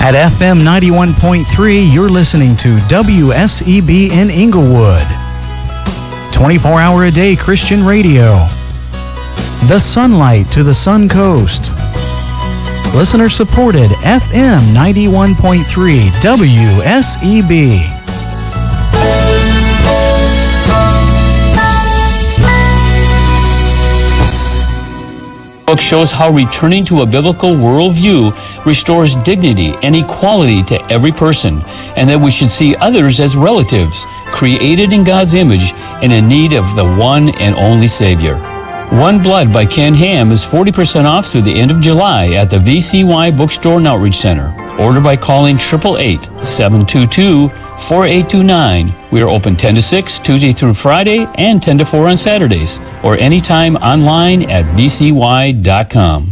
At FM 91.3, you're listening to WSEB in Inglewood. 24-hour-a-day Christian radio. The sunlight to the Sun Coast. Listener-supported FM 91.3 WSEB. Book shows how returning to a biblical worldview restores dignity and equality to every person, and that we should see others as relatives, created in God's image and in need of the one and only Savior. One Blood by Ken Ham is 40% off through the end of July at the VCY Bookstore and Outreach Center. Order by calling 888-722-4829. We are open 10 to 6, Tuesday through Friday, and 10 to 4 on Saturdays, or anytime online at vcy.com.